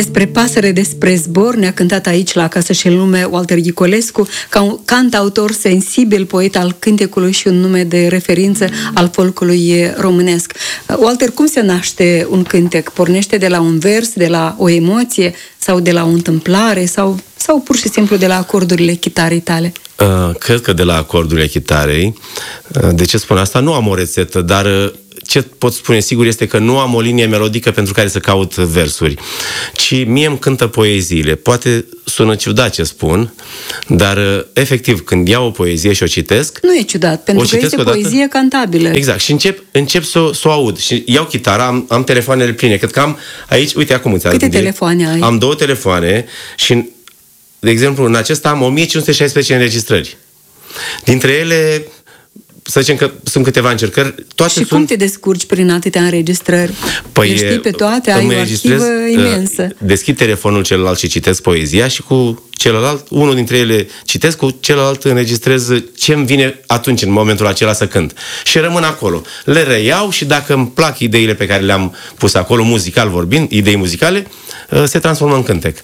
Despre pasăre, despre zbor ne-a cântat aici la Acasă și în lume Walter Ghicolescu, ca un cantautor sensibil, poet al cântecului și un nume de referință al folcului românesc. Walter, cum se naște un cântec? Pornește de la un vers, de la o emoție sau de la o întâmplare sau pur și simplu de la acordurile chitarei tale? Cred că de la acordurile chitarei. De ce spun asta? Nu am o rețetă, dar ce pot spune sigur este că nu am o linie melodică pentru care să caut versuri, ci mie îmi cântă poeziile. Poate sună ciudat ce spun, dar efectiv când iau o poezie și o citesc... Nu e ciudat, pentru că este poezie cantabilă. Exact, și încep să o aud. Și iau chitara, am telefoanele pline. Cred că am aici, uite acum... Câte telefoane ai? Am 2 telefoane și, de exemplu, în acesta am 1516 înregistrări. Dintre ele... Să zicem că sunt câteva încercări. Și cum te descurci prin atâtea înregistrări? Păi le știi pe toate, ai o arhivă imensă. Deschid telefonul celălalt și citesc poezia și cu celălalt, unul dintre ele citesc, cu celălalt înregistrez ce îmi vine atunci, în momentul acela să cânt. Și rămân acolo. Le reiau și dacă îmi plac ideile pe care le-am pus acolo, muzical vorbind, idei muzicale, se transformă în cântec.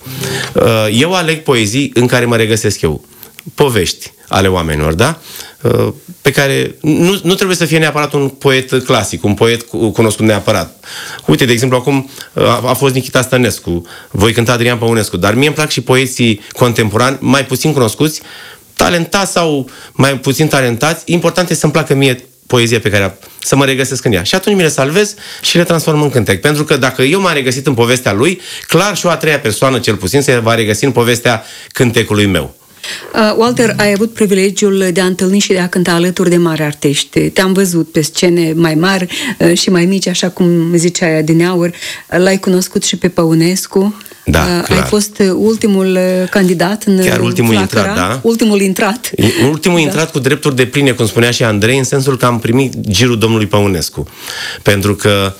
Eu aleg poezii în care mă regăsesc eu. Povești ale oamenilor, da? Pe care nu trebuie să fie neapărat un poet clasic, un poet cunoscut neapărat. Uite, de exemplu, acum a fost Nichita Stănescu, voi cânta Adrian Păunescu, dar mie îmi plac și poeții contemporani, mai puțin cunoscuți, talentați sau mai puțin talentați. Important este să-mi placă mie poezia pe care să mă regăsesc în ea. Și atunci mi le salvez și le transform în cântec. Pentru că dacă eu m-am regăsit în povestea lui, clar și o a treia persoană, cel puțin, se va regăsi în povestea cântecului meu. Walter, ai avut privilegiul de a întâlni și de a cânta alături de mari artiști. Te-am văzut pe scene mai mari și mai mici, așa cum ziceai adineauri. L-ai cunoscut și pe Păunescu. Da, clar. Ai fost ultimul candidat în chiar ultimul flacăra, intrat, da? Ultimul intrat. Ultimul intrat cu drepturi de pline, cum spunea și Andrei, în sensul că am primit girul domnului Păunescu. Pentru că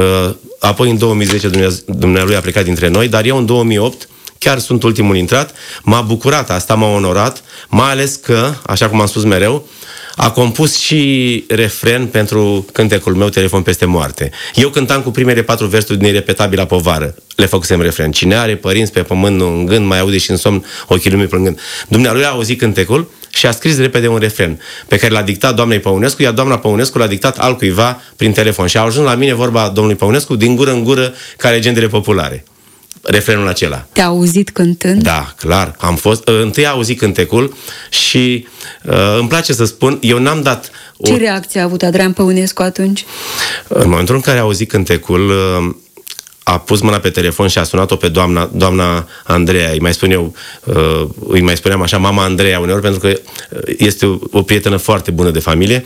apoi în 2010 dumnealui a plecat dintre noi, dar eu în 2008 chiar sunt ultimul intrat, m-a bucurat, asta m-a onorat, mai ales că, așa cum am spus mereu, a compus și refren pentru cântecul meu Telefon peste moarte. Eu cântam cu primele 4 versuri din Irepetabila povară. Le făcusem refren. Cine are părinți pe pământ, nu în gând, mai aude și în somn ochii lumii plângând. Dumnealui a auzit cântecul și a scris repede un refren pe care l-a dictat doamnei Păunescu, iar doamna Păunescu l-a dictat altcuiva prin telefon. Și a ajuns la mine vorba domnului Păunescu din gură în gură ca legendele populare. Refrenul acela. Te-a auzit cântând? Da, clar. Am fost. Întâi a auzit cântecul și îmi place să spun, eu n-am dat... Ce reacție a avut Adrian Păunescu atunci? În momentul în care a auzit cântecul, a pus mâna pe telefon și a sunat-o pe doamna Andreea. Îi mai spuneam așa, mama Andreea uneori, pentru că este o prietenă foarte bună de familie.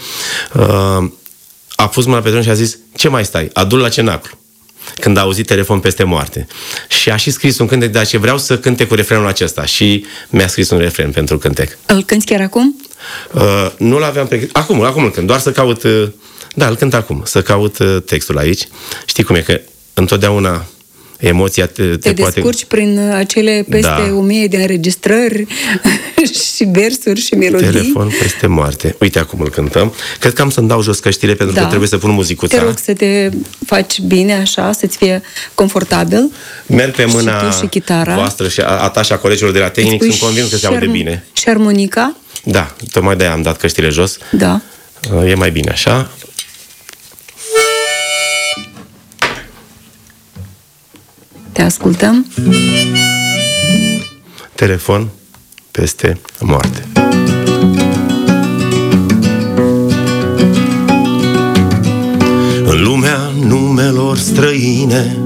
A pus mâna pe telefon și a zis, ce mai stai? Adu-l la cenaclu. Când a auzit Telefon peste moarte. Și a și scris un cântec, dar vreau să cânte cu refrenul acesta. Și mi-a scris un refren pentru cântec. Îl cânti chiar acum? Nu l-aveam pregătit. Acum îl cânt, doar să caut... Da, îl cânt acum, să caut textul aici. Știi cum e, că întotdeauna emoția te descurci prin acele peste 1000 de înregistrări și versuri și melodii. Telefon peste moarte. Uite, acum îl cântăm. Cred că am să-mi dau jos căștile pentru că trebuie să pun muzicuța. Te rog să te faci bine așa, să-ți fie confortabil. Merg pe mâna voastră și a ta și a colegilor de la tehnic, sunt convins că se aude bine. Și armonica? Da, tocmai de-aia am dat căștile jos. Da. E mai bine așa. Te ascultăm. Telefon peste moarte. În lumea numelor străine